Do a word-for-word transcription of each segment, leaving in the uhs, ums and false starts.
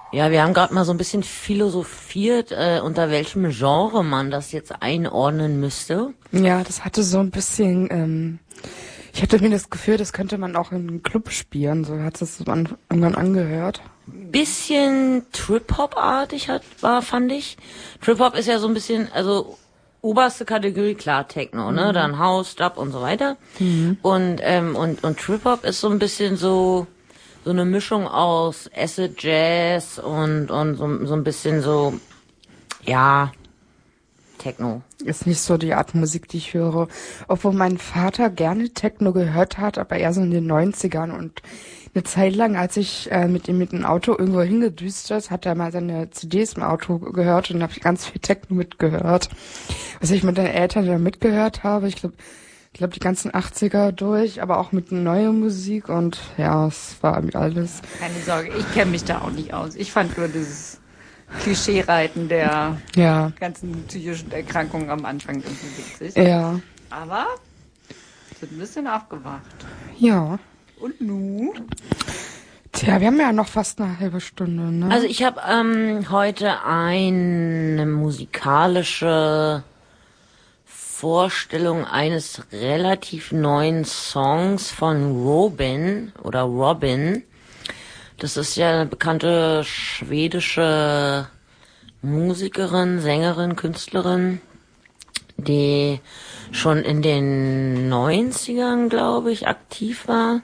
Ja, wir haben gerade mal so ein bisschen philosophiert, äh, unter welchem Genre man das jetzt einordnen müsste. Ja, das hatte so ein bisschen, ähm, ich hatte mir das Gefühl, das könnte man auch in einem Club spielen, so hat es an, irgendwann angehört. Bisschen Trip-Hop-artig hat, war, fand ich. Trip-Hop ist ja so ein bisschen, also oberste Kategorie, klar, Techno, ne, Mhm. dann House, Dub und so weiter. Mhm. Und, ähm, und, und Trip-Hop ist so ein bisschen so, so eine Mischung aus Acid Jazz und, und so, so ein bisschen so, ja, Techno. Ist nicht so die Art Musik, die ich höre. Obwohl mein Vater gerne Techno gehört hat, aber eher so in den neunzigern. Und eine Zeit lang, als ich äh, mit ihm mit dem Auto irgendwo hingedüst ist, hat er mal seine C Ds im Auto gehört und habe ich ganz viel Techno mitgehört. Was ich mit den Eltern da mitgehört habe, ich glaube, ich glaube die ganzen achtziger durch, aber auch mit neuer Musik und ja, es war alles. Keine Sorge, ich kenne mich da auch nicht aus. Ich fand nur dieses Klischee-Reiten der Ja. ganzen psychischen Erkrankungen am Anfang irgendwie witzig. Ja. Aber sind ein bisschen aufgewacht. Ja. Und nu? Tja, wir haben ja noch fast eine halbe Stunde, ne? Also ich habe ähm, heute eine musikalische Vorstellung eines relativ neuen Songs von Robin oder Robin. Das ist ja eine bekannte schwedische Musikerin, Sängerin, Künstlerin, die schon in den neunzigern, glaube ich, aktiv war.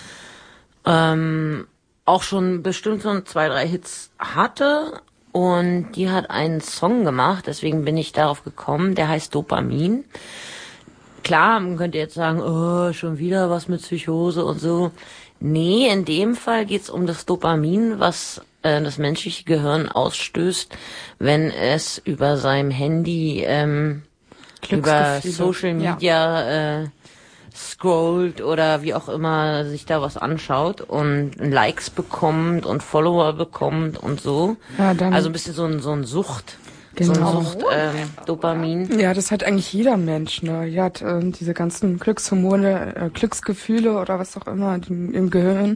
Ähm, auch schon bestimmt so zwei, drei Hits hatte. Und die hat einen Song gemacht, deswegen bin ich darauf gekommen, der heißt Dopamin. Klar, man könnte jetzt sagen, oh, schon wieder was mit Psychose und so. Nee, in dem Fall geht's um das Dopamin, was äh, das menschliche Gehirn ausstößt, wenn es über seinem Handy, ähm, über Social Media ja. äh, scrollt oder wie auch immer sich da was anschaut und Likes bekommt und Follower bekommt und so. Ja, dann also ein bisschen so ein so ein Sucht, genau. so ein Sucht ähm, Dopamin. Ja, das hat eigentlich jeder Mensch, ne? Die hat ähm, diese ganzen Glückshormone, äh, Glücksgefühle oder was auch immer im, im Gehirn.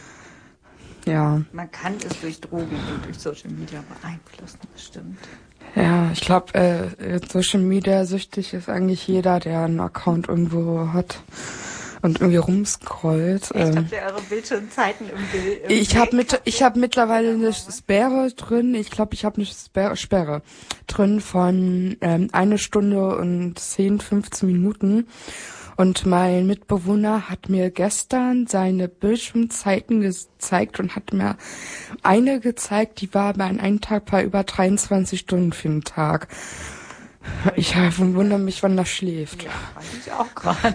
Ja. Man kann es durch Drogen und durch Social Media beeinflussen, bestimmt. Ja, ich glaube, äh, Social Media süchtig ist eigentlich jeder, der einen Account irgendwo hat und irgendwie rumscrollt. Echt, ähm, habt ihr eure Bildschirmzeiten im Bild? Im ich habe mit, ich habe mittlerweile eine Sperre drin. Ich glaube, ich habe eine Sperre, Sperre drin von ähm, eine Stunde und zehn, fünfzehn Minuten. Und mein Mitbewohner hat mir gestern seine Bildschirmzeiten gezeigt und hat mir eine gezeigt, die war bei einem Tag bei über dreiundzwanzig Stunden für den Tag. Ich wundere mich, wann das schläft. Ja, weiß ich auch gerade.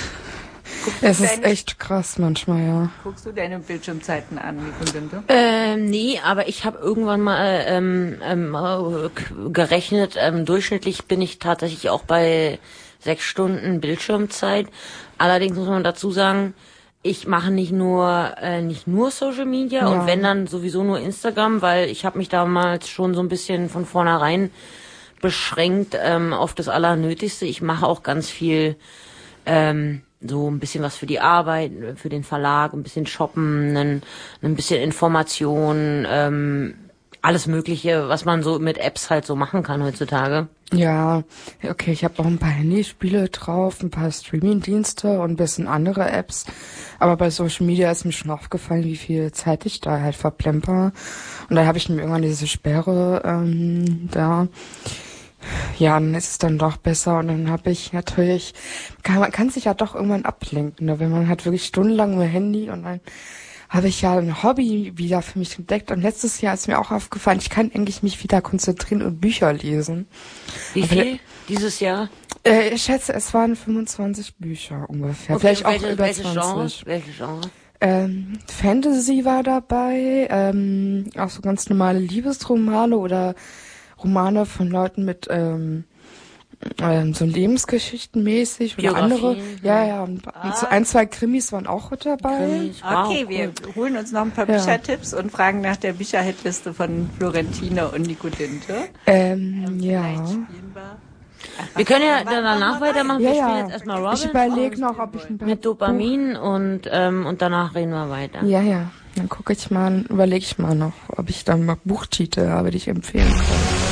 Es ist echt krass manchmal, ja. Guckst du deine Bildschirmzeiten an, Nicolinde? Ähm, nee, aber ich habe irgendwann mal ähm, ähm, gerechnet, ähm, durchschnittlich bin ich tatsächlich auch bei sechs Stunden Bildschirmzeit. Allerdings muss man dazu sagen, ich mache nicht nur äh, nicht nur Social Media ja. und wenn dann sowieso nur Instagram, weil ich habe mich damals schon so ein bisschen von vornherein beschränkt ähm, auf das Allernötigste. Ich mache auch ganz viel ähm, so ein bisschen was für die Arbeit, für den Verlag, ein bisschen shoppen, ein, ein bisschen Information, ähm, alles Mögliche, was man so mit Apps halt so machen kann heutzutage. Ja, okay, ich habe auch ein paar Handyspiele drauf, ein paar Streaming-Dienste und ein bisschen andere Apps. Aber bei Social Media ist mir schon aufgefallen, wie viel Zeit ich da halt verplemper. Und da habe ich mir irgendwann diese Sperre ähm, da. Ja, dann ist es dann doch besser und dann habe ich natürlich, kann, man kann sich ja doch irgendwann ablenken, ne? Wenn man halt wirklich stundenlang mit Handy und dann habe ich ja ein Hobby wieder für mich entdeckt und letztes Jahr ist mir auch aufgefallen, ich kann eigentlich mich wieder konzentrieren und Bücher lesen. Wie viel Aber, dieses Jahr? Äh, ich schätze, es waren fünfundzwanzig Bücher ungefähr, okay, vielleicht welche, auch über welche zwanzig. Genre? Welche Genre? Ähm, Fantasy war dabei, ähm, auch so ganz normale Liebesromane oder Romane von Leuten mit ähm, ähm, so Lebensgeschichtenmäßig oder andere. Ja, ja. Und ah. so ein, zwei Krimis waren auch mit dabei. Krimis. Okay, wow, wir cool. holen uns noch ein paar ja. Büchertipps und fragen nach der Bücherhitliste von Florentine und Nicolinde. Ähm, ähm ja. Wir können ja danach weitermachen. Ja, wir ja. spielen jetzt erstmal Robin. Ich überlege noch, ob ich ein paar mit Dopamin und ähm, und danach reden wir weiter. Ja, ja. Dann gucke ich mal, überlege ich mal noch, ob ich dann mal Buchtitel habe, die ich empfehlen kann.